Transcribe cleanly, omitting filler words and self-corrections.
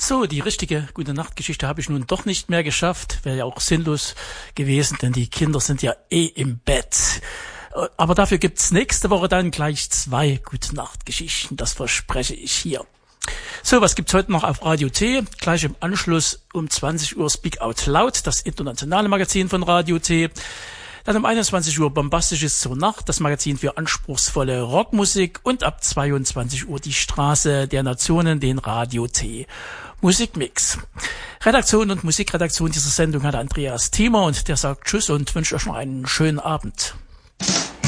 So, die richtige Gute-Nacht-Geschichte habe ich nun doch nicht mehr geschafft. Wäre ja auch sinnlos gewesen, denn die Kinder sind ja im Bett. Aber dafür gibt's nächste Woche dann gleich 2 Gute-Nacht-Geschichten. Das verspreche ich hier. So, was gibt's heute noch auf Radio T? Gleich im Anschluss um 20 Uhr Speak Out Loud, das internationale Magazin von Radio T. Dann um 21 Uhr Bombastisches zur Nacht, das Magazin für anspruchsvolle Rockmusik. Und ab 22 Uhr die Straße der Nationen, den Radio T Musikmix. Redaktion und Musikredaktion dieser Sendung hat Andreas Thiemer und der sagt Tschüss und wünscht euch noch einen schönen Abend.